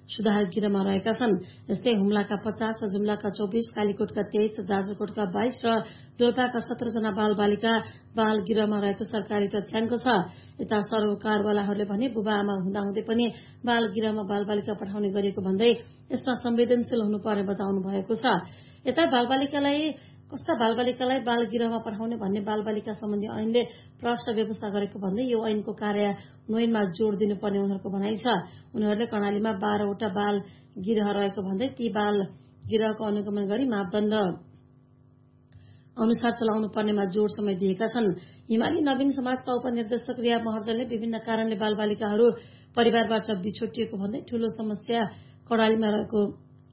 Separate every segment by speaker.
Speaker 1: सुधार गिरोहमा रहेका छन्। यस्तै हुम्लाका 50, जुम्लाका 24, कालीकोटका 23, जाजरकोटका 22 र डोल्पाका 17 जना बाल बालिका बाल गिरोहमा रहेको सरकारी तथ्याङ्क छ। यता सरोकारवालाहरूले भने बुबा आमा हुँदाहुँदै पनि बाल गिरोहमा बाल बालिका पठाउने गरिएको भन्दै यसमा संवेदनशील हुनुपर्ने बताउनु भएको छ। यता कस्ता बालबालिकालाई बाल गिरोहमा पठाउने भन्ने बालबालिका सम्बन्धी ऐनले प्रश्न व्यवस्था गरेको भन्दै यो ऐनको कार्यान्वयनमा जोड़ दिनुपर्ने उनीहरूको भनाइ छ। उनीहरूले कर्णालीमा 12 वटा बाल गिरोह रहेको भन्दै ती बाल गिरोहको अनुगमन गरी मापदण्ड अनुसार चलाउनु पर्नेमा जोड़ समय दिएका छन्। हिमाली नवीन समाजका उपनिर्देशक रिया महर्जनले विभिन्न कारणले बालबालिकाहरू परिवारबाट बिछोटिएको भन्दै ठूलो समस्या कर्णालीमा रहेको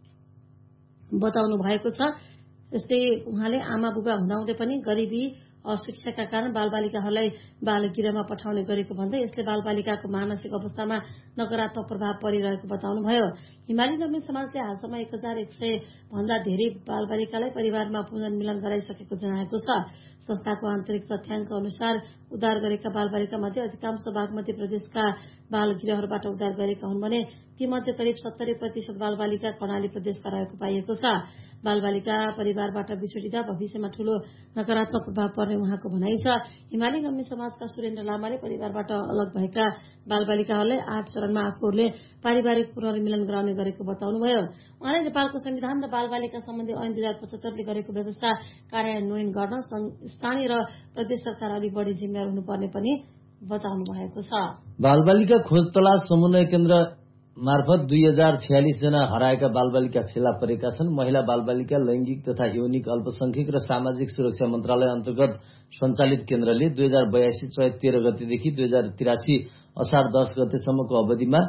Speaker 1: बताउनु भएको छ। यस्तै उहाँले आमा बुबा हुँदाहुँदै पनि गरिबी अशिक्षाका कारण बालबालिकाहरूलाई बाल गिरोहमा पठाउने गरेको भन्दै यसले बालबालिकाको मानसिक अवस्थामा नकारात्मक प्रभाव परिरहेको बताउनुभयो। हिमाली नवीन समाजले हालसम्म 1100 भन्दा धेरै बालबालिकालाई परिवारमा पुनर्मिलन गराइसकेको जनाएको छ। संस्थाको आन्तरिक तथ्याङ्क अनुसार उद्धार गरेका बालबालिका मध्ये अधिकांश बागमती प्रदेशका बाल गिरोहबाट उद्धार गरेका हुन् भने तीमध्ये करिब 70% बालबालिका कर्णाली प्रदेशका रहेको पाइएको छ। बालबालिका परिवारबाट बिछोटिँदा भविष्यमा ठूलो नकारात्मक प्रभाव पर्ने उहाँको भनाइ छ। हिमाली नवीन समाजका सुरेन्द्र लामाले परिवारबाट अलग भएका बालबालिकाहरूलाई 8 चरणमा आफूहरूले पारिवारिक पुनर्मिलन गराउने गरेको बताउनुभयो। उहाँले नेपालको संविधान र बालबालिका सम्बन्धी ऐन 2075 ले गरेको व्यवस्था कार्यान्वयन गर्न स्थानीय र प्रदेश सरकार अलि बढी जिम्मेवार हुनुपर्ने पनि बताउनु भएको छ।
Speaker 2: बालबालिका खोज तलास समन्वय केन्द्र मार्फत 2046 जना हराएका बालबालिका फेला परेका छन्। महिला बालबालिका लैंगिक तथा यौनिक अल्पसंख्यक र सामाजिक सुरक्षा मन्त्रालय अन्तर्गत सञ्चालित केन्द्रले 2082 चैत 13 गतेदेखि 2083 असार 10 गतेसम्मको अवधिमा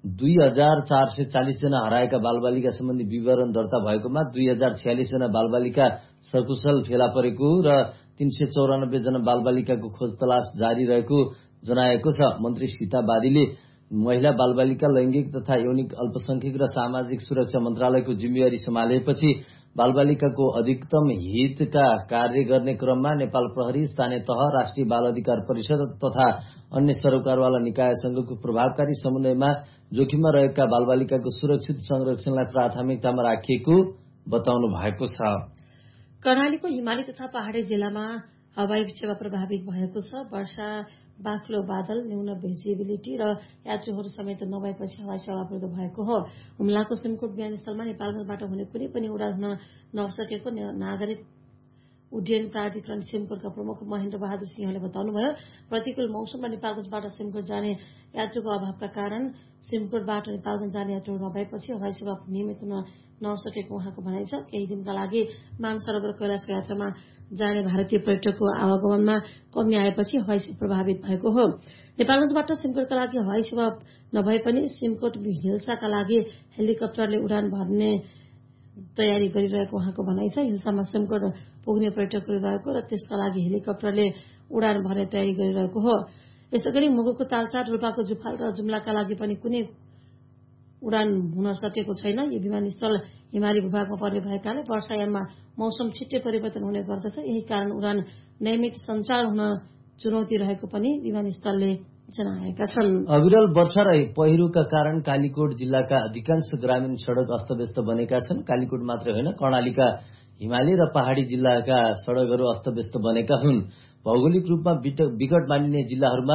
Speaker 2: 2440 जना हराएका बालबालिका सम्बन्धी विवरण दर्ता भएकोमा 2046 जना बालबालिका सकुशल फेला परेको र 394 जना बालबालिकाको खोज तलास जारी रहेको जनाएको छ। मन्त्री सीता बादीले महिला बालबालिका लैंगिक तथा यौनिक अल्पसंख्यक र सामाजिक सुरक्षा मन्त्रालयको जिम्मेवारी सम्हालेपछि बालबालिकाको अधिकतम हितका कार्य गर्ने क्रममा नेपाल प्रहरी, स्थानीय तह, राष्ट्रिय बाल अधिकार परिषद तथा अन्य सरोकारवाला निकायसँगको प्रभावकारी समन्वयमा जोखिममा रहेका बालबालिकाको सुरक्षित संरक्षणलाई प्राथमिकतामा राखिएको बताउनु भएको छ।
Speaker 1: कर्णालीको हिमाली तथा पहाड़ी जिल्लामा हवाई सेवा प्रभावित भएको छ। वर्षा, बाक्लो बादल, न्यून भिजिबिलिटी र यात्रुहरू समेत नभएपछि हवाई सेवा अवरुद्ध भएको हो। हुम्लाको सिमकोट विमानस्थलमा नेपालगंजबाट हुने कुनै पनि उडान हुन नसकेको नागरिक उड्डयन प्राधिकरण सिमकोटका प्रमुख महेन्द्र बहादुर सिंहले बताउनुभयो। प्रतिकूल मौसममा नेपालगंजबाट सिमकोट जाने यात्रुको अभावका कारण सिमकोटबाट नेपालगंज जाने यात्रुहरू नभएपछि हवाई सेवा नियमित हुन नसकेको उहाँको भनाइ छ। केही दिनका लागि मानसरोवर कैलाशको यात्रामा जाने भारतीय पर्यटकको आवागमनमा कमी आएपछि हवाई सेवा प्रभावित भएको हो। नेपालगंजबाट सिमकोटका लागि हवाई सेवा नभए पनि सिमकोट हिल्साका लागि हेलिकप्टरले उडान भर्ने तयारी गरिरहेको उहाँको भनाइ छ। हिल्सामा सिमकोट पुग्ने पर्यटकहरू रहेको र त्यसका लागि हेलिकप्टरले उडान भर्ने तयारी गरिरहेको हो। यसै गरी मुगुको तालचा, डोल्पाको जुफाल र जुम्लाका लागि पनि कुनै उडान हुन सकेको छैन। यो विमानस्थल हिमाली भूभागमा पर्ने भएकाले वर्षायाममा मौसम छिट्टै परिवर्तन हुने गर्दछ। यही कारण उडान नियमित सञ्चालन हुन चुनौती रहेको पनि विमानस्थलले जनाएका छन्।
Speaker 2: अविरल वर्षा र पहिरोका कारण कालीकोट जिल्लाका अधिकांश ग्रामीण सड़क अस्तव्यस्त बनेका छन्। कालीकोट मात्रै होइन, कर्णालीका हिमाली र पहाड़ी जिल्लाका सड़कहरू अस्तव्यस्त बनेका हुन्। भौगोलिक रूपमा विकट मानिने जिल्लाहरूमा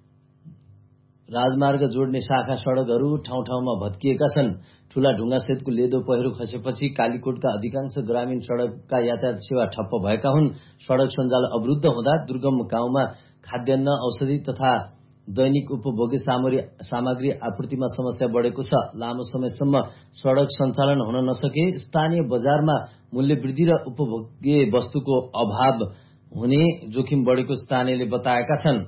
Speaker 2: राजमार्ग जोड्ने शाखा सड़कहरू ठाउँ ठाउँमा भत्किएका छन्। ठूला ढुङ्गा सहितको लेदो पहिरो खसेपछि कालीकोटका अधिकांश ग्रामीण सड़कका यातायात सेवा ठप्प भएका हुन्। सड़क सञ्जाल अवरुद्ध हुँदा दुर्गम गाउँमा खाद्यान्न, औषधि तथा दैनिक उपभोग्य सामग्री आपूर्तिमा समस्या बढेको छ। लामो समयसम्म सड़क सञ्चालन हुन नसके स्थानीय बजारमा मूल्य वृद्धि र उपभोग्य वस्तुको अभाव हुने जोखिम बढेको स्थानीयले बताएका छन्।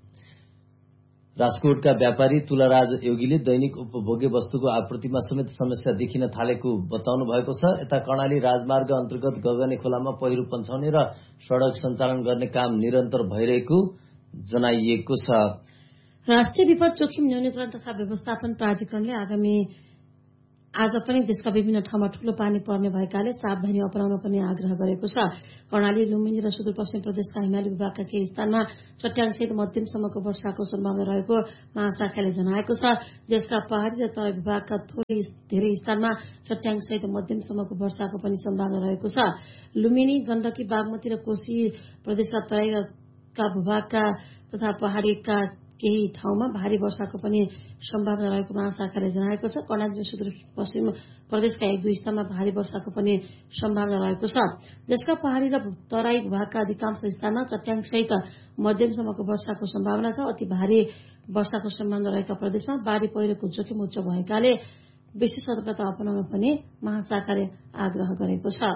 Speaker 2: राजकोटका व्यापारी तुलाराज योगीले दैनिक उपभोग्य वस्तुको आपूर्तिमा समेत समस्या देखिन थालेको बताउनु भएको छ। यता कर्णाली राजमार्ग अन्तर्गत गगने खोलामा पहिरो पन्छाउने र सड़क सञ्चालन गर्ने काम निरन्तर भइरहेको जनाइएको छ।
Speaker 1: राष्ट्रिय विपद जोखिम न्यूनीकरण तथा व्यवस्थापन प्राधिकरणले आगामी आज पनि देशका विभिन्न ठाउँमा ठूलो पानी पर्ने भएकाले सावधानी अपनाउन पनि आग्रह गरेको छ। कर्णाली, लुम्बिनी र सुदूरपश्चिम प्रदेशका हिमाली विभागका केही स्थानमा चट्याङसहित मध्यमसम्मको वर्षाको सम्भावना रहेको महाशाखाले जनाएको छ। देशका पहाड़ी र तराई विभागका धेरै स्थानमा चट्याङसहित मध्यमसम्मको वर्षाको पनि सम्भावना रहेको छ। लुम्बिनी, गण्डकी, बागमती र कोशी प्रदेशका तराईका भूभागका तथा पहाड़ीका केही ठाउँमा भारी वर्षाको पनि सम्भावना रहेको महाशाखाले जनाएको छ। कर्णाली र सुदूरपश्चिम प्रदेशका 1-2 स्थानमा भारी वर्षाको पनि सम्भावना रहेको छ। देशका पहाड़ी र तराई भूभागका अधिकांश स्थानमा चट्याङसहित मध्यमसम्मको वर्षाको सम्भावना छ। अति भारी वर्षाको सम्भावना रहेका प्रदेशमा बाढ़ी पहिरोको जोखिम उच्च भएकाले विशेष सतर्कता अपनाउन पनि महाशाखाले आग्रह गरेको छ।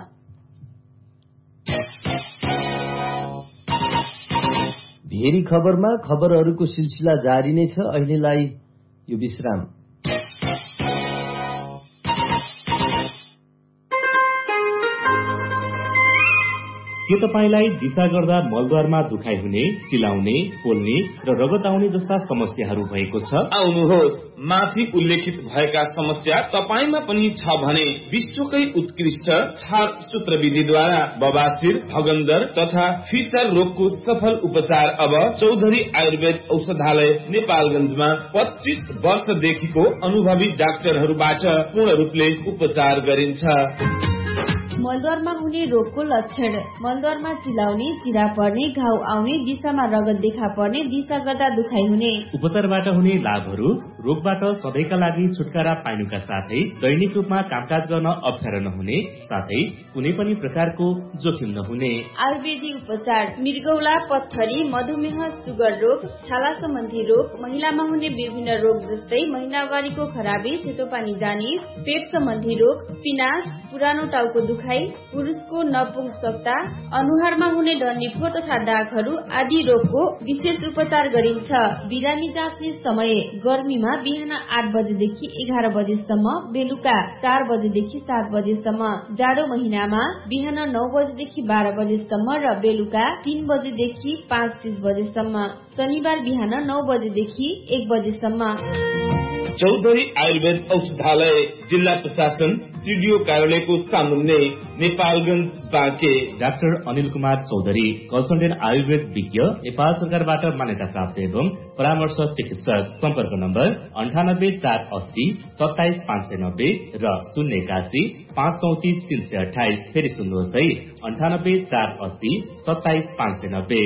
Speaker 2: भेरी खबरमा खबरहरूको सिलसिला जारी नै छ। अहिलेलाई यो विश्राम।
Speaker 3: के तपाईलाई दिशा गर्दा मलद्वारमा दुखाइ हुने, चिलाउने, पोल्ने र रगत आउने जस्ता समस्याहरू भएको छ?
Speaker 4: आउनुहोस्, माथि उल्लेखित भएका समस्या तपाईमा पनि छ भने विश्वकै उत्कृष्ट छार सूत्र विधिद्वारा बबासिर, भगन्दर तथा फिसर रोगको सफल उपचार अब चौधरी आयुर्वेद औषधालय नेपालगञ्जमा 25 वर्षदेखिको अनुभवी डाक्टरहरूबाट पूर्ण रूपले उपचार गरिन्छ।
Speaker 5: मलद्वारमा हुने रोगको लक्षण: मलद्वारमा चिलाउने, चिरा पर्ने, घाउ आउने, दिशामा रगत देखा पर्ने, दिशा गर्दा दुखाइ हुने।
Speaker 3: उपचारबाट हुने लाभहरू: रोगबाट सधैँका लागि छुटकारा पाइनुका साथै दैनिक रूपमा कामकाज गर्न अप्ठ्यारो नहुने, साथै कुनै पनि प्रकारको जोखिम नहुने।
Speaker 5: आयुर्वेदिक उपचार: मृगौला, पत्थरी, मधुमेह, सुगर रोग, छाला सम्बन्धी रोग, महिलामा हुने विभिन्न रोग जस्तै महिनावारीको खराबी, सेतो पानी जाने, पेट सम्बन्धी रोग, पिनास, पुरानो टाउको दुखाइ, पुरुषको नपुंसकता, अनुहारमा हुने डन्डीफोर तथा दागहरू आदि रोगको विशेष उपचार गरिन्छ। बिरामी जाँच्ने समय: गर्मीमा बिहान 8 बजेदेखि 11 बजेसम्म, बेलुका 4 बजेदेखि 7 बजेसम्म। जाडो महिनामा बिहान 9 बजेदेखि 12 बजेसम्म र बेलुका 3 बजेदेखि 5-6 बजेसम्म। शनिबार बिहान 9 बजेदेखि 1 बजेसम्म।
Speaker 4: चौधरी आयुर्वेद औषधालय, जिल्ला प्रशासन, सीडीओ कार्यालयको सामुन्ने, नेपालगञ्ज, बाँके।
Speaker 3: डाक्टर अनिल कुमार चौधरी, कन्सल्टेन्ट आयुर्वेद विज्ञ, नेपाल सरकारबाट मान्यता प्राप्त एवं परामर्श चिकित्सक। सम्पर्क नम्बर 9848 27590 र 081 534 328। फेरि सुन्नुहोस् है, 9848 27590।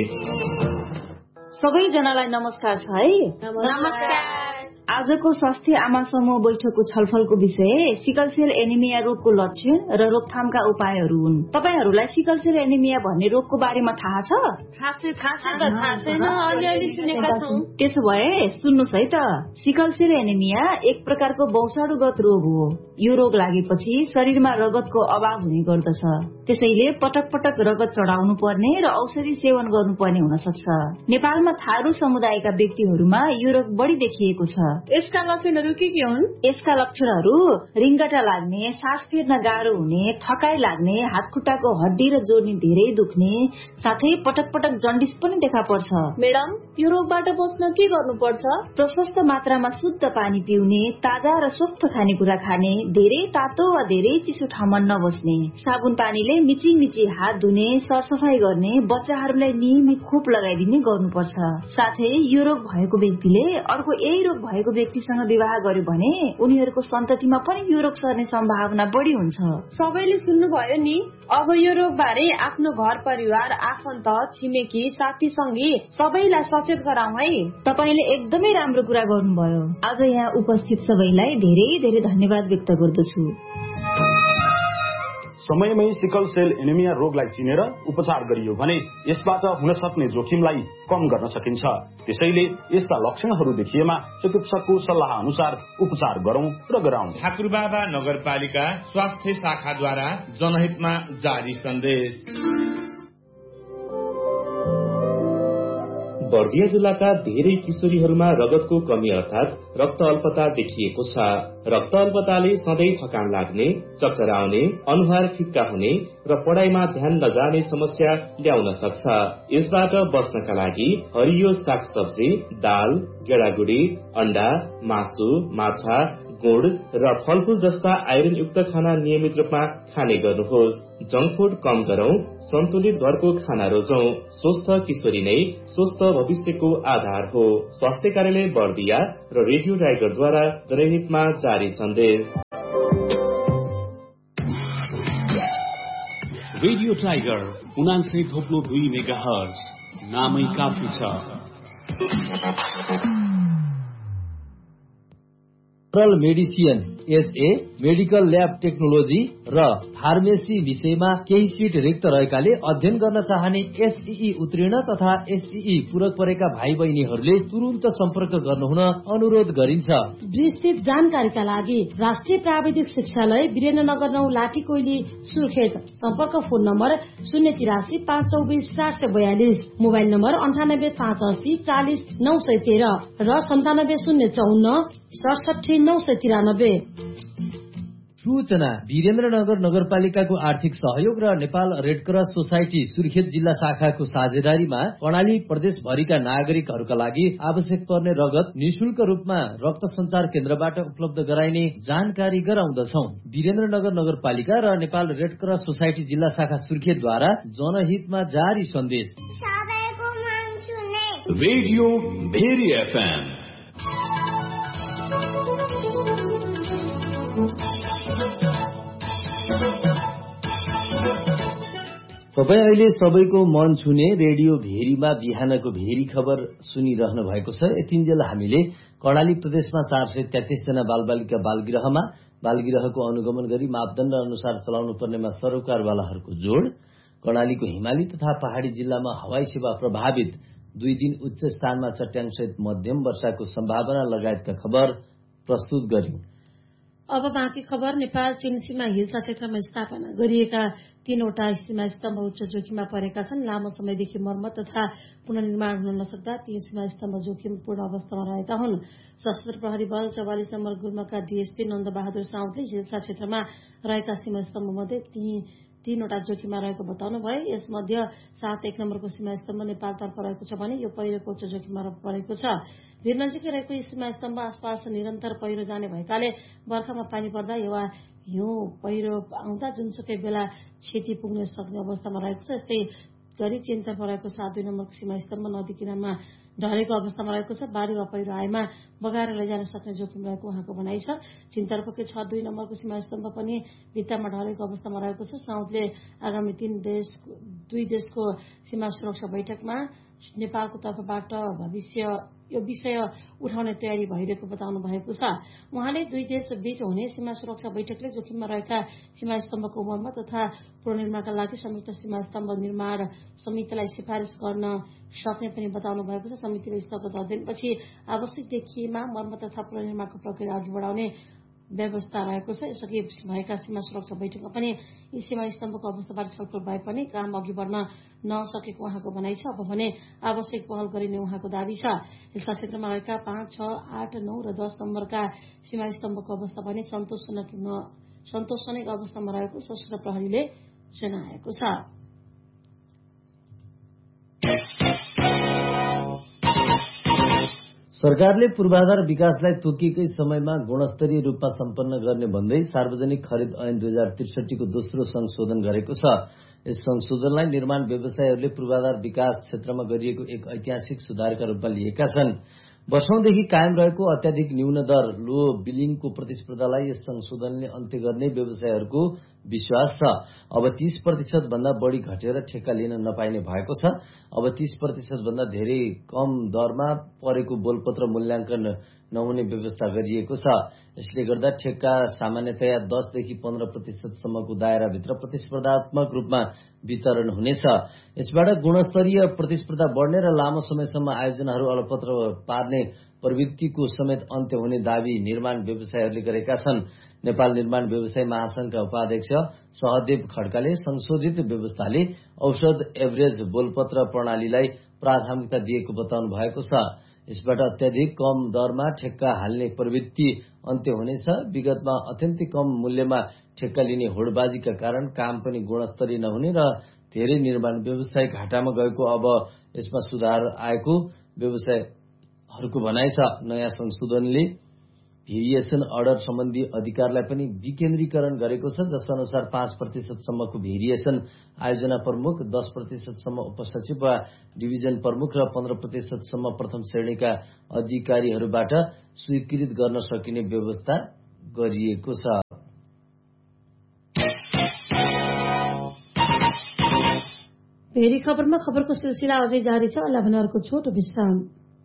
Speaker 6: सबैजनालाई नमस्कार छ है।
Speaker 5: नमस्कार।
Speaker 6: आजको स्वास्थ्य आमा समूह बैठकको छलफलको विषय सिकल सेल एनिमिया रोगको लक्षण र रोकथामका उपायहरू हुन्। तपाईहरूलाई सिकल सेल एनिमिया भन्ने रोगको बारेमा थाहा छ? त्यसो भए सुन्नुहोस् है त। सिकल सेल एनिमिया एक प्रकारको वंशाणुगत रोग हो। यो रोग लागेपछि शरीरमा रगतको अभाव हुने गर्दछ। त्यसैले पटक पटक रगत चढाउनु पर्ने र औषधि सेवन गर्नुपर्ने हुन सक्छ। नेपालमा थारू समुदायका व्यक्तिहरूमा यो रोग बढी देखिएको छ।
Speaker 5: यसका लक्षणहरू के हुन्?
Speaker 6: यसका लक्षणहरू: रिङ्गटा लाग्ने, सास फेर्न गाह्रो हुने, थकाइ लाग्ने, हात खुट्टाको हड्डी र जोड्नी धेरै दुख्ने, साथै पटक पटक जन्डिस पनि देखा पर्छ।
Speaker 5: मैडम, यो रोगबाट बच्न के गर्नुपर्छ?
Speaker 6: प्रशस्त मात्रामा शुद्ध पानी पिउने, ताजा र स्वस्थ खानेकुरा खाने, धेरै तातो वा धेरै चिसो ठाउँमा नबस्ने, साबुन पानीले मिची हात धुने, सरसफाई गर्ने, बच्चाहरूलाई नियमित खोप लगाइदिने गर्नुपर्छ। साथै यो रोग भएको व्यक्तिले अर्को यही रोग भएको व्यक्तिसँग विवाह गर्यो भने उनीहरूको सन्ततिमा पनि यो रोग सर्ने सम्भावना बढी हुन्छ।
Speaker 5: सबैले सुन्नुभयो नि, अब यो रोग बारे आफ्नो घर परिवार, आफन्त, छिमेकी, साथी संगी सबैलाई सचेत गराउँ है।
Speaker 6: तपाईले एकदमै राम्रो कुरा गर्नुभयो। आज यहाँ उपस्थित सबैलाई धेरै धेरै धन्यवाद व्यक्त गर्दछु।
Speaker 7: समयमै सिकल सेल एनिमिया रोगलाई चिनेर उपचार गरियो भने यसबाट हुन सक्ने जोखिमलाई कम गर्न सकिन्छ। त्यसैले यस्ता लक्षणहरू देखिएमा चिकित्सकको सल्लाह अनुसार उपचार गरौं र गराउँ।
Speaker 4: ठाकुरबाबा नगरपालिका स्वास्थ्य शाखाद्वारा जनहितमा जारी सन्देश।
Speaker 3: बर्दिया जिल्लाका धेरै किशोरीहरूमा रगतको कमी अर्थात रक्त अल्पता देखिएको छ। रक्त अल्पताले सधैँ थकान लाग्ने, चक्कर आउने, अनुहार फिक्का हुने र पढाइमा ध्यान नजाने समस्या ल्याउन सक्छ। यसबाट बच्नका लागि हरियो सागसब्जी, दाल, गेडागुडी, अण्डा, मासु, माछा, गुड र फलफूल जस्ता आइरनयुक्त खाना नियमित रूपमा खाने गर्नुहोस्। जंक फूड कम गरौं, सन्तुलित घरको खाना रोजौं। स्वस्थ किशोरी नै स्वस्थ भविष्यको आधार हो। स्वास्थ्य कार्यालय बर्दिया र रेडियो टाइगरद्वारा जनहितमा जारी सन्देश।
Speaker 8: रेडियो टाइगर 89.2 मेगाहर्ज नामै काफी छ।
Speaker 2: General medicine SA, medical lab technology र फार्मेसी विषयमा केही सीट रिक्त रहेकाले अध्ययन गर्न चाहने एसईई उत्तीर्ण तथा एसईई पूरक परेका भाइ बहिनीहरूले तुरुन्त सम्पर्क गर्नुहुन अनुरोध गरिन्छ।
Speaker 1: विस्तृत जानकारीका लागि राष्ट्रिय प्राविधिक शिक्षालय वीरेन्द्रनगर 9 लाठी कोइली सुर्खेत। सम्पर्क फोन नम्बर 083 524 442, मोबाइल नम्बर 98 580 40 913 र 97 054 67 993।
Speaker 2: सूचना वीरेन्द्रनगर नगरपालिकाको आर्थिक सहयोग र नेपाल रेडक्रस सोसाइटी सुर्खेत जिल्ला शाखाको साझेदारीमा कर्णाली प्रदेशभरिका नागरिकहरूका लागि आवश्यक पर्ने रगत निशुल्क रूपमा रक्त सञ्चार केन्द्रबाट उपलब्ध गराइने जानकारी गराउँदछौ। वीरेन्द्रनगर नगरपालिका र नेपाल रेडक्रस सोसाइटी जिल्ला शाखा सुर्खेतद्वारा जनहितमा जारी सन्देश।
Speaker 8: Radio very FM.
Speaker 2: तपाईँ अहिले सबैको मन छुने रेडियो भेरीमा बिहानको भेरी खबर सुनिरहनु भएको छ। यतिन्जेल हामीले कर्णाली प्रदेशमा 433 जना बालबालिका बालगृहको अनुगमन गरी मापदण्ड अनुसार चलाउनु पर्नेमा सरोकारवालाहरूको जोड, कर्णालीको हिमाली तथा पहाड़ी जिल्लामा हवाई सेवा प्रभावित 2 दिन उच्च स्थानमा चट्याङसहित मध्यम वर्षाको सम्भावना लगायतका खबर प्रस्तुत गर्यौं।
Speaker 1: अब बाँकी खबर। नेपाल चीन सीमा हिल्सा क्षेत्रमा स्थापना गरिएका 3वटा सीमा स्तम्भ उच्च जोखिममा परेका छन्। लामो समयदेखि मर्मत तथा पुनर्निर्माण हुन नसक्दा ती सीमा स्तम्भ जोखिमपूर्ण अवस्थामा रहेका हुन्। सशस्त्र प्रहरी बल 44 नम्बर गुल्मका डीएसपी नन्दबहादुर साउदले हिल्सा क्षेत्रमा रहेका सीमा स्तम्भ मध्ये 3वटा जोखिममा रहेको बताउनु भए। यसमध्ये 7-1 नम्बरको सीमा स्तम्भ नेपालतर्फ रहेको छ भने यो पहिरोको उच्च जोखिममा परेको छ। भिर नजिकै रहेको यी सीमा स्तम्भ आसपास निरन्तर पहिरो जाने भएकाले बर्खामा पानी पर्दा वा हिउँ पहिरो आउँदा जुनसुकै बेला क्षति पुग्न सक्ने अवस्थामा रहेको छ। यस्तै गरी चीनतर्फ रहेको 7-2 नम्बरको सीमा स्तम्भ नदी किनारमा ढलेको अवस्थामा रहेको छ। बाढी वा पहिरो आएमा बगाएर लैजान सक्ने जोखिम रहेको उहाँको भनाइ छ। चीनतर्फकै 6-2 नम्बरको सीमा स्तम्भ पनि भित्तामा ढलेको अवस्थामा रहेको छ। साउदले आगामी 2 देशको सीमा सुरक्षा बैठकमा नेपालको तर्फबाट यो विषय उठाउने तयारी भइरहेको बताउनु भएको छ। उहाँले 2 देश बीच हुने सीमा सुरक्षा बैठकले जोखिममा रहेका सीमा स्तम्भको मर्मत तथा पुनर्निर्माणका लागि संयुक्त सीमा स्तम्भ निर्माण समितिलाई सिफारिश गर्न सक्ने पनि बताउनु भएको छ। समितिले स्थगत अध्ययनपछि आवश्यक देखिएमा मर्मत तथा पुनर्निर्माणको प्रक्रिया अघि बढाउने व्यवस्था रहेको छ। यसअघि भएका सीमा सुरक्षा बैठकमा पनि यी सीमा स्तम्भको अवस्थाबारे छलफल भए पनि काम अघि बढ्न नसकेको उहाँको भनाइ छ। अब भने आवश्यक पहल गरिने उहाँको दावी छ। हिल्सा क्षेत्रमा रहेका 5, 6, 8, 9 र 10 नम्बरका सीमा स्तम्भको अवस्था पनि सन्तोषजनक अवस्थामा रहेको सशस्त्र प्रहरीले जनाएको छ।
Speaker 2: सरकारले पूर्वाधार विकासलाई तोकिएकै समयमा गुणस्तरीय रूपमा सम्पन्न गर्ने भन्दै सार्वजनिक खरिद ऐन 2063 को दोस्रो संशोधन गरेको छ। यस संशोधनलाई निर्माण व्यवसायीहरूले पूर्वाधार विकास क्षेत्रमा गरिएको एक ऐतिहासिक सुधारका रूपमा लिएका छन्। वर्षौंदेखि कायम रहेको अत्याधिक न्यून दर लो बिलिङको प्रतिस्पर्धालाई यस संशोधनले अन्त्य गर्ने व्यवसायीहरूको विश्वास छ। अब 30% भन्दा बढी घटेर ठेक्का लिन नपाइने भएको छ। अब 30% भन्दा धेरै कम दरमा परेको बोलपत्र मूल्याङ्कन नहुने व्यवस्था गरिएको छ। यसले गर्दा ठेक्का सामान्यतया 10 देखि 15% सम्मको दायराभित्र प्रतिस्पर्धात्मक रूपमा वितरण हुनेछ। यसबाट गुणस्तरीय प्रतिस्पर्धा बढ्ने र लामो समयसम्म आयोजनाहरू अलपत्र पार्ने प्रवृत्तिको समेत अन्त्य हुने दावी निर्माण व्यवसायीहरूले गरेका छन्। नेपाल निर्माण व्यवसाय महासंघका उपाध्यक्ष सहदेव खड्काले संशोधित व्यवस्थाले औषध एभरेज बोलपत्र प्रणालीलाई प्राथमिकता दिएको बताउनु भएको छ। यसबाट अत्याधिक कम दरमा ठेक्का हाल्ने प्रवृत्ति अन्त्य हुनेछ। विगतमा अत्यन्तै कम मूल्यमा ठेक्का लिने होडबाजीका कारण काम पनि गुणस्तरीय नहुने र धेरै निर्माण व्यवसाय घाटामा गएको, अब यसमा सुधार आएको व्यवसायहरूको भनाइ छ। नयाँ संशोधनले भेरिएसन अर्डर सम्बन्धी अधिकारलाई पनि विकेन्द्रीकरण गरेको छ, जसका अनुसार 5% सम्मको भेरिएसन आयोजना प्रमुख, 10% सम्म उपसचिव वा डिभिजन प्रमुख र 15% सम्म प्रथम श्रेणीका अधिकारीहरूबाट स्वीकृत गर्न सकिने व्यवस्था गरिएको छ।
Speaker 1: भेरी खबरमा खबरको सिलसिला अझै जारी छ। अल्लाह भने अर्को छोटो विश्राम।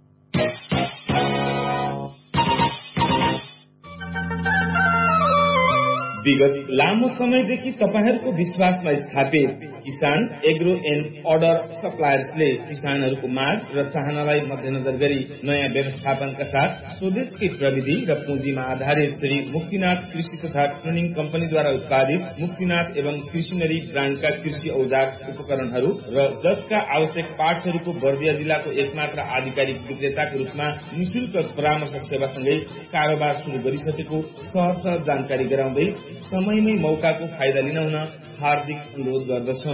Speaker 4: विगत लामो समयदेखि तपाईहरूको विश्वासमा स्थापित किसान एग्रो एन्ड अर्डर सप्लायर्सले किसानहरूको माग र चाहनालाई मध्यनजर गरी नयाँ व्यवस्थापनका साथ स्वदेशकै प्रविधि र पुँजीमा आधारित श्री मुक्तिनाथ कृषि तथा ट्रेनिङ कम्पनीद्वारा उत्पादित मुक्तिनाथ एवं कृषिनरी ब्रान्डका कृषि औजार उपकरणहरू र जसका आवश्यक पार्ट्सहरूको बर्दिया जिल्लाको एकमात्र आधिकारिक विक्रेताको रूपमा निशुल्क परामर्श सेवासँगै कारोबार शुरू गरिसकेको सहर्ष जानकारी गराउँदै समयमै मौकाको फाइदा लिन हुन हार्दिक अनुरोध गर्दछौं।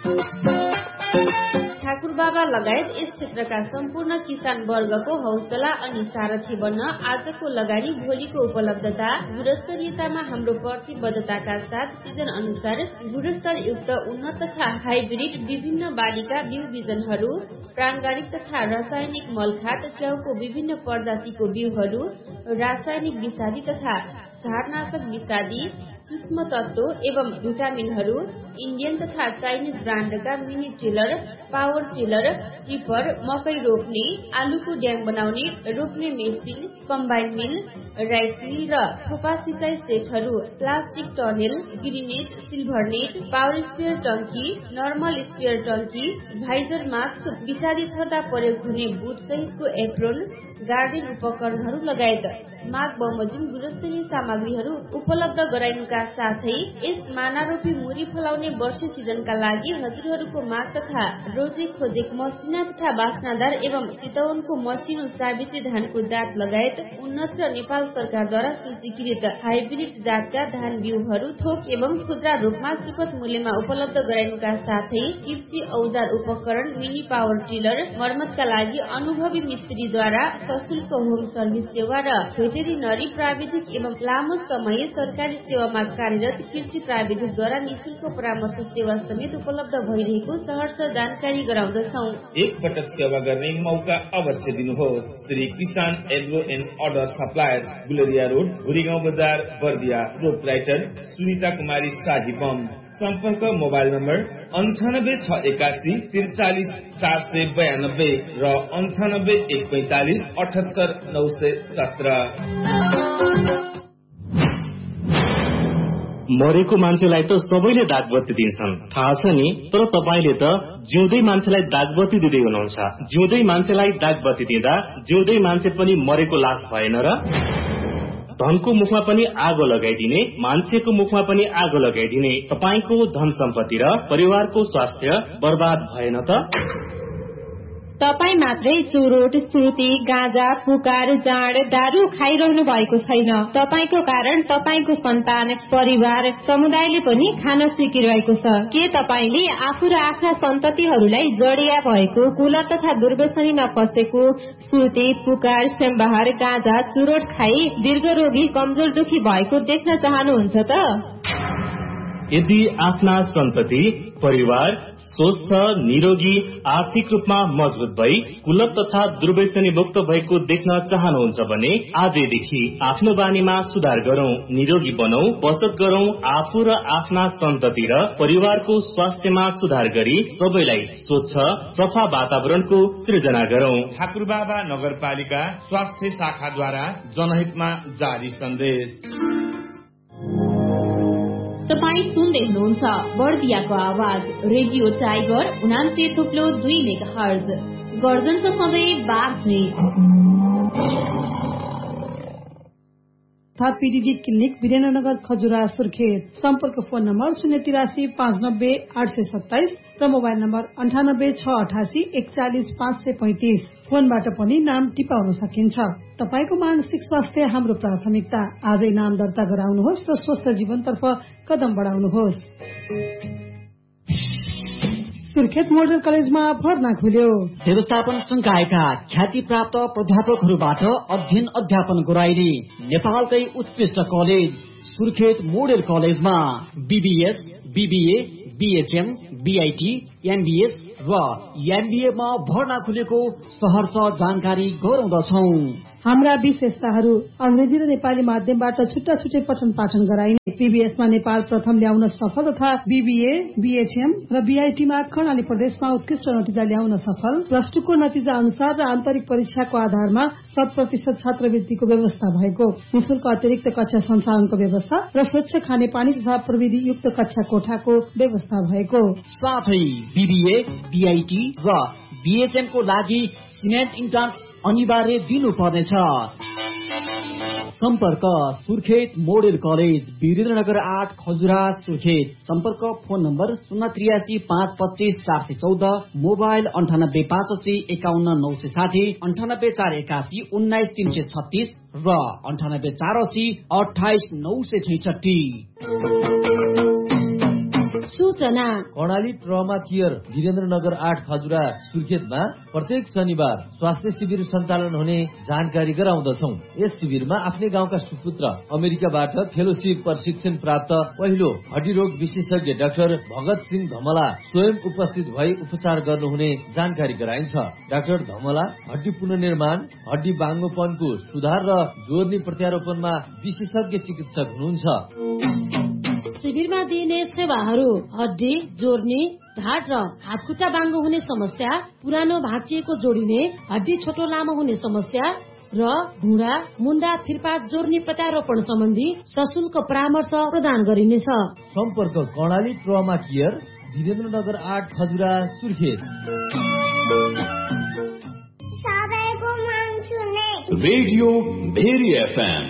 Speaker 5: ठाकुर बाबा लगायत यस क्षेत्रका सम्पूर्ण किसान वर्गको हौसला अनि सारथी बन्न आजको लगानी भोलिको उपलब्धता गुणस्तरीयतामा हाम्रो प्रतिबद्धताका साथ सिजन अनुसार गुणस्तरयुक्त उन्नत तथा हाइब्रिड विभिन्न बालीका बिउ बिजनहरू, प्राङ्गारिक तथा रासायनिक मलखात, च्याउको विभिन्न प्रजातिको बिउहरू, रासायनिक विषादी तथा झारनाशक विषादी, सूक्ष्म तत्व एवं भिटामिनहरू, इन्डियन तथा Chinese ब्रान्डका mini tiller, power tiller, tipper, मकै रोप्ने, आलुको ड्याङ बनाउने, रोप्ने मेसिन, कम्बाइन मिल, राइस मिल र थोपा सिँचाइ सेटहरू, plastic tunnel, ग्रिनेट, silver net, power sprayer टंकी, नर्मल स्पेयर टंकी, भाइजर मास्क, विषादी छर्दा प्रयोग हुने बुट सहितको एप्रोन, गार्डन उपकरणहरू लगायत माग बमोजिम गुणस्तरीय सामग्रीहरू उपलब्ध गराइनुका साथै यस मानारोपी मुरी फलाउने वर्ष सिजनका लागि हजुरहरूको माग तथा रोजे खोजेक मसिना तथा बास्नादार एवं चितवनको मसिनो साबित्री धानको जात लगायत उन्नत र नेपाल सरकारद्वारा सूचीकृत हाइब्रिड जातका धान बिउहरू थोक एवं खुद्रा रूपमा सुपथ मूल्यमा उपलब्ध गराइनुका साथै कृषि औजार उपकरण, मिनी पावर टिलर, मर्मतका लागि अनुभवी मिस्त्रीद्वारा सशुल्क होम सर्भिस सेवा र भेटेरिनरी प्राविधिक एवं लामो समय सरकारी सेवामा कार्यरत कृषि प्राविधिकद्वारा निशुल्क परामर्श सेवा समेत उपलब्ध भइरहेको सहर्ष जानकारी गराउँदछौ।
Speaker 4: एक पटक सेवा गर्ने मौका अवश्य दिनुहोस्। श्री किसान agro and order suppliers, Gulariya road, Bhurigaun बजार, बर्दिया। प्रोपराइटर सुनिता कुमारी शाही बम। सम्पर्क मोबाइल नम्बर 98681 43492 र 98145 78917।
Speaker 3: मरेको मान्छेलाई त सबैले दागबत्ती दिन्छन्, थाहा छ नि, तर तपाईले त जिउँदै मान्छेलाई दागबत्ती दिँदै हुनुहुन्छ। जिउँदै मान्छेलाई दागबत्ती दिँदा जिउँदै मान्छे पनि मरेको लास भएन र? धनको मुखमा पनि आगो लगाइदिने, मान्छेको मुखमा पनि आगो लगाइदिने, तपाईको धन सम्पत्ति र परिवारको स्वास्थ्य बर्बाद भएन त?
Speaker 9: तपाई मात्रै चुरोट, सुर्ती, गाँजा, पुकार, जाँड, दारू खाइरहनु भएको छैन। तपाईको कारण तपाईको सन्तान, परिवार, समुदायले पनि खान सिकिरहेको छ। के तपाईले आफू र आफ्ना सन्ततिहरूलाई जडिया भएको कुलत तथा दुर्व्यसनीमा फसेको सुर्ती, पुकार, सेम्बाहार, गाँजा, चुरोट खाई दीर्घरोगी, कमजोर दुखी भएको देख्न चाहनुहुन्छ त?
Speaker 3: यदि आफ्ना सन्तति, परिवार स्वस्थ, निरोगी, आर्थिक रूपमा मजबुत भई कुलत तथा दुर्व्यसनी मुक्त भएको देख्न चाहनुहुन्छ भने आजैदेखि आफ्नो बानीमा सुधार गरौं, निरोगी बनौं, बचत गरौं, आफू र आफ्ना सन्तति र परिवारको स्वास्थ्यमा सुधार गरी सबैलाई स्वच्छ, सफा वातावरणको सृजना गरौं।
Speaker 4: ठाकुरबाबा नगरपालिका स्वास्थ्य शाखाद्वारा जनहितमा जारी सन्देश।
Speaker 9: तपाईँ सुन्दै हुनुहुन्छ बर्दियाको आवाज रेडियो टाइगर 89.2 मेगाहर्ज। गर्जनको सधैँ बाँझै।
Speaker 1: PDD clinic Birendranagar Khajura Surkhet. सम्पर्क फोन नम्बर 083 590 827 र मोबाइल नम्बर 98 688 41 535। फोनबाट पनि नाम टिपाउन सकिन्छ। तपाईको मानसिक स्वास्थ्य हाम्रो प्राथमिकता। आजै नाम दर्ता गराउनुहोस् र स्वस्थ जीवनतर्फ कदम बढाउनुहोस्।
Speaker 10: सुर्खेत मोडल कलेजमा भर्ना खुल्यो।
Speaker 11: व्यवस्थापन संकायका ख्याति प्राप्त प्राध्यापकहरूबाट अध्ययन अध्यापन गराइने नेपालकै उत्कृष्ट कलेज सुर्खेत मोडल कलेजमा BBS, BBA, BHM, BIT, MBS र एमबीए मा भर्ना खुलेको सहर्ष जानकारी गराउँदछौ।
Speaker 10: हाम्रा विशेषताहरू अंग्रेजी र नेपाली माध्यमबाट छुट्टा छुट्टै पठन पाठन गराइने, पीबीएसमा नेपाल प्रथम ल्याउन सफल तथा बीबीए, बीएचएम र बीआईटीमा कर्णाली प्रदेशमा उत्कृष्ट नतिजा ल्याउन सफल, प्लस 2 को नतिजा अनुसार र आन्तरिक परीक्षाको आधारमा 100% छात्रवृत्तिको व्यवस्था भएको, निशुल्क अतिरिक्त कक्षा सञ्चालनको व्यवस्था र स्वच्छ खानेपानी तथा प्रविधि युक्त कक्षा कोठाको व्यवस्था भएको
Speaker 11: साथै बीबीए, बीआईटी र बीएचएम को लागि सिनेट इन्ट्रान्स अनिवार्य दिनुपर्नेछ। सम्पर्क सुर्खेत मोडेल कलेज, वीरेन्द्रनगर 8 खजुरा सुर्खेत। सम्पर्क फोन नम्बर 083 525 414, मोबाइल 98 580 51 960, 98 481 19 336 र 98 480 28 966।
Speaker 1: सूचना
Speaker 2: कर्णाली ट्रमा केयर वीरेन्द्रनगर 8 खजुरा सुर्खेतमा प्रत्येक शनिबार स्वास्थ्य शिविर सञ्चालन हुने जानकारी गराउँदछौ। यस शिविरमा आफ्नै गाउँका सुपुत्र अमेरिकाबाट फेलोशिप प्रशिक्षण प्राप्त पहिलो हड्डी रोग विशेषज्ञ डाक्टर भगत सिंह धमला स्वयं उपस्थित भई उपचार गर्नुहुने जानकारी गराइन्छ। डाक्टर धमला हड्डी पुनर्निर्माण, हड्डी बाङ्गोपनको सुधार र जोर्नी प्रत्यारोपणमा विशेषज्ञ चिकित्सक हुनुहुन्छ।
Speaker 1: शिविरमा दिइने सेवाहरू हड्डी जोड्ने, ढाड र हातखुट्टा बाङ्गो हुने समस्या, पुरानो भाँचिएको जोडिने, हड्डी छोटो लामो हुने समस्या र घुँडा, मुन्डा, फिरपात जोड्ने प्रत्यारोपण सम्बन्धी सशुल्क परामर्श प्रदान गरिनेछ।
Speaker 2: सम्पर्क Karnali trauma care Birendranagar 8 Khajura Surkhet.
Speaker 8: Radio very FM.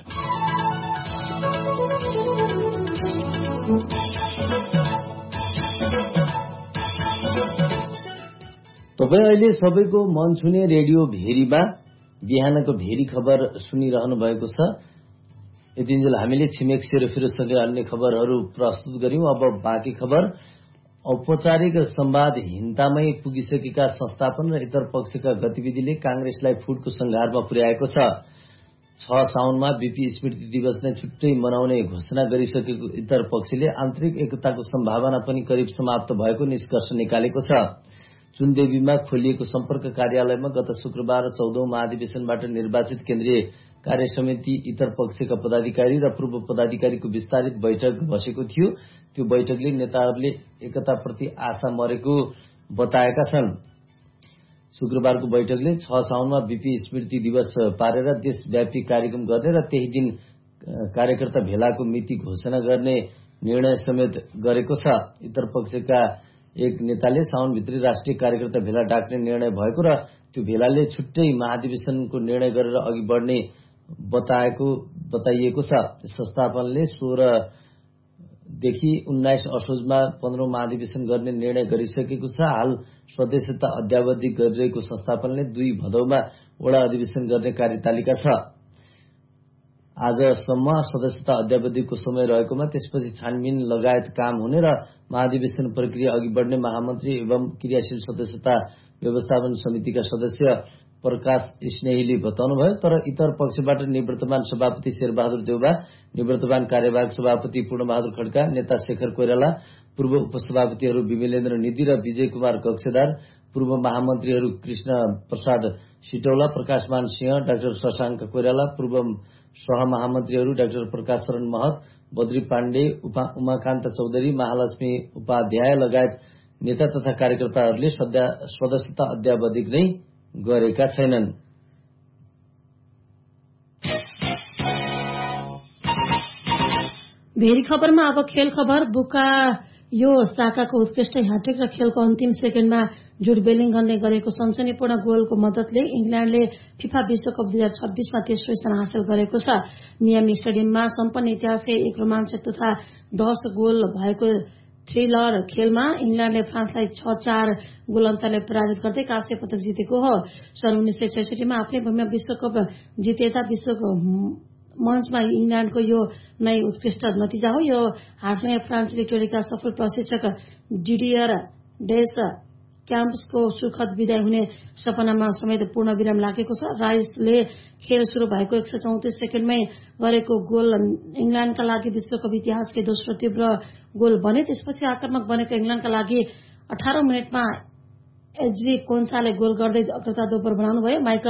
Speaker 2: तपाईँ अहिले सबैको मन छुने रेडियो भेरीमा बिहानको भेरी खबर सुनिरहनु भएको छ। यतिन्जेल हामीले छिमेक सेरोफेरोसँगै अन्य खबरहरू प्रस्तुत गर्यौं। अब बाँकी खबर। औपचारिक संवादहीनतामै पुगिसकेका संस्थापन र इतर पक्षका गतिविधिले कांग्रेसलाई फुटको संघारमा पुर्याएको छ। 6 साउनमा बीपी स्मृति दिवस नै छुट्टै मनाउने घोषणा गरिसकेको इतर पक्षले आन्तरिक एकताको सम्भावना पनि करिब समाप्त भएको निष्कर्ष निकालेको छ। चुनदेवीमा खोलिएको सम्पर्क कार्यालयमा गत शुक्रबार 14औं महाधिवेशनबाट निर्वाचित केन्द्रीय कार्य समिति, इतर पक्षका पदाधिकारी र पूर्व पदाधिकारीको विस्तारित बैठक बसेको थियो। त्यो बैठकले नेताहरूले एकताप्रति आशा मरेको बताएका छन्। शुक्रबारको बैठकले 6 साउनमा बीपी स्मृति दिवस पारेर देशव्यापी कार्यक्रम गर्ने र त्यही दिन कार्यकर्ता भेलाको मिति घोषणा गर्ने निर्णय समेत गरेको छ। इतर पक्षका एक नेताले साउनभित्री राष्ट्रिय कार्यकर्ता भेला डाक्ने निर्णय भएको र त्यो भेलाले छुट्टै महाधिवेशनको निर्णय गरेर अघि बढ्ने बताइएको छ। संस्थापनले 16 देखि 19 असोजमा 15औं महाधिवेशन गर्ने निर्णय गरिसकेको छ। हाल सदस्यता अद्यावधि गरिरहेको संस्थापनले 2 भदौमा वडा अधिवेशन गर्ने कार्यतालिका छ। आजसम्म सदस्यता अद्यावधिको समय रहेकोमा त्यसपछि छानबिन लगायत काम हुने र महाधिवेशन प्रक्रिया अघि बढ्ने महामन्त्री एवं क्रियाशील सदस्यता व्यवस्थापन समितिका सदस्य प्रकाश स्नेहीले बताउनुभयो। तर इतर पक्षबाट निवर्तमान सभापति शेरबहादुर देउबा, निवर्तमान कार्यवाहक सभापति पूर्णबहादुर खड्का, नेता शेखर कोइराला, पूर्व उपसभापतिहरू विमलेन्द्र निधि र विजय कुमार कक्षदार, पूर्व महामन्त्रीहरू कृष्ण प्रसाद सिटौला, प्रकाशमान सिंह, डाक्टर शशाङ्क कोइराला, पूर्व सहमहामन्त्रीहरू डाक्टर प्रकाश शरण महत, बद्री पाण्डे, उमाकान्त चौधरी, महालक्ष्मी उपाध्याय लगायत नेता तथा कार्यकर्ताहरूले सदस्यता अद्यावधिक नै गरेका छैनन्।
Speaker 1: भेरी खबरमा अब खेल खबर। बुका यो साकाको उत्कृष्ट ह्याट्रिक र खेलको अन्तिम सेकेन्डमा जुड बेलिङ्गमले गरेको सनसनीपूर्ण गोलको मद्दतले इङ्ल्याण्डले फिफा विश्वकप 2026 मा तेस्रो स्थान हासिल गरेको छ। मियामी स्टेडियममा सम्पन्न इतिहासकै एक रोमाञ्चक तथा 10 गोल भएको थ्रिलर खेलमा इङ्ल्याण्डले फ्रान्सलाई 6-4 गोल अन्तरले पराजित गर्दै काँस्य पदक जितेको हो। सन् 1966 मा आफ्नै भूमिमा विश्वकप जितेता विश्वको मञ्चमा इङ्ल्याण्डको यो नै उत्कृष्ट नतिजा हो। यो हारसँगै फ्रान्सले टोलीका सफल प्रशिक्षक डिडियर डेस क्याम्प्सको सुखद विदाई हुने सपनामा समेत पूर्ण विराम लागेको छ। राइसले खेल शुरू भएको 134 सेकेन्डमै गरेको गोल इङ्ल्याण्डका लागि विश्वकप इतिहासकै दोस्रो तीव्र गोल बने। त्यसपछि आक्रामक बनेको इङ्ल्याण्डका लागि 18 मिनटमा एज्री कोन्साले गोल गर्दै अग्रता दोब्बर बनाउनुभयो। माइकल